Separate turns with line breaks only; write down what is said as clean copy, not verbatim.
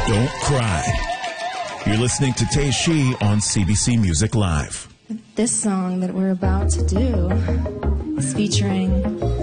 Don't cry. You're listening to Tay Shi on CBC Music Live.
This song that we're about to do is featuring